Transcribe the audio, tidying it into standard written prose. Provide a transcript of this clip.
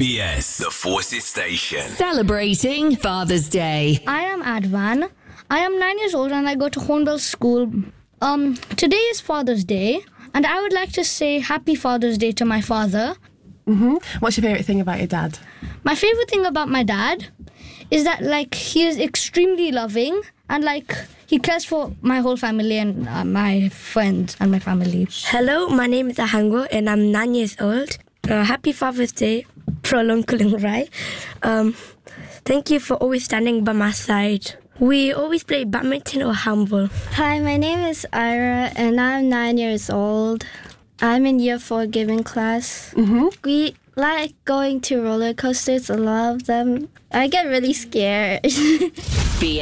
SBS, the Forces Station. Celebrating Father's Day. I am Advan. I am 9 years old and I go to Hornbill School. Today is Father's Day and I would like to say Happy Father's Day to my father. What's your favourite thing about your dad? My favourite thing about my dad is that he is extremely loving and he cares for my whole family and my friends and my family. Hello, my name is Ahango and I'm 9 years old. Happy Father's Day, Prolong Kuling Rai. Thank you for always standing by my side. We always play badminton or handball. Hi, my name is Ira and I'm 9 years old. I'm in year 4 giving class. We like going to roller coasters, a lot of them. I get really scared.